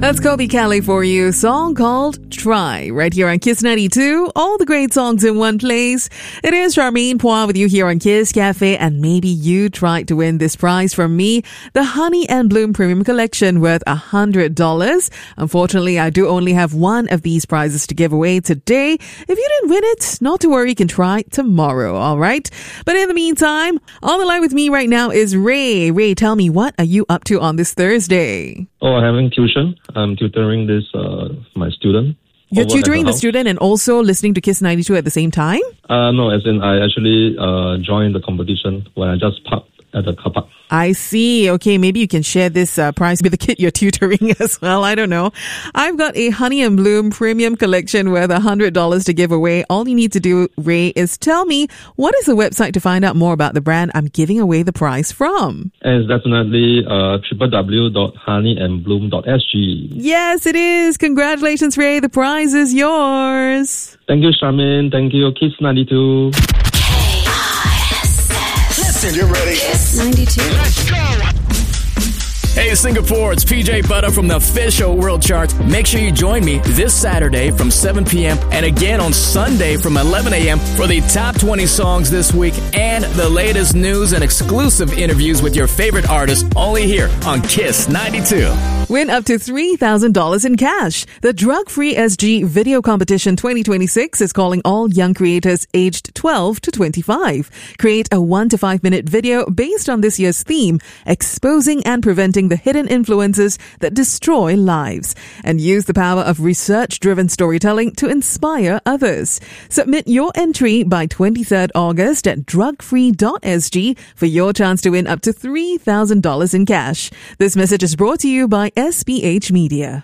That's Kobe Kelly for you. Song called Try. Right here on Kiss 92. All the great songs in one place. It is Charmaine Poir with you here on Kiss Cafe. And maybe you tried to win this prize from me. The Honey and Bloom Premium Collection worth $100. Unfortunately, I do only have one of these prizes to give away today. If you didn't win it, not to worry, you can try tomorrow. All right. But in the meantime, on the line with me right now is Ray. Ray, tell me, what are you up to on this Thursday? Oh, I'm having tuition. I'm tutoring this my student. You're tutoring the student and also listening to Kiss 92 at the same time? No, as in I actually joined the competition when I just parked at the car park. I see. Okay, maybe you can share this prize with the kid you're tutoring as well. I don't know. I've got a Honey and Bloom Premium Collection worth $100 to give away. All you need to do, Ray, is tell me what is the website to find out more about the brand I'm giving away the prize from. And it's definitely www.honeyandbloom.sg. Yes, it is. Congratulations, Ray. The prize is yours. Thank you, Charmaine. Thank you, Kiss 92. Listen, you're ready. Kiss 92. Let's go. Hey Singapore, it's PJ Butter from the official World Chart. Make sure you join me this Saturday from 7 p.m. and again on Sunday from 11 a.m. for the top 20 songs this week and the latest news and exclusive interviews with your favorite artists only here on Kiss 92. Win up to $3,000 in cash. The Drug Free SG Video Competition 2026 is calling all young creators aged 12 to 25. Create a 1 to 5 minute video based on this year's theme, exposing and preventing the hidden influences that destroy lives, and use the power of research-driven storytelling to inspire others. Submit your entry by 23rd August at drugfree.sg for your chance to win up to $3,000 in cash. This message is brought to you by SPH Media.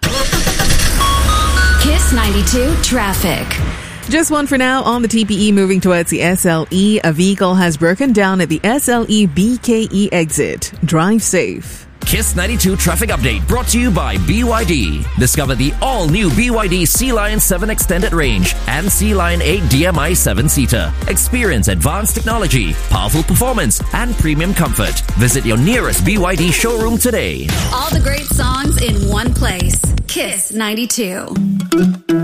Kiss 92 Traffic. Just one for now on the TPE moving towards the SLE. A vehicle has broken down at the SLE BKE exit. Drive safe. Kiss 92 traffic update brought to you by BYD. Discover the all-new BYD Sea Lion 7 Extended Range and Sea Lion 8 DMI 7-seater. Experience advanced technology, powerful performance, and premium comfort. Visit your nearest BYD showroom today. All the great songs in one place. Kiss 92.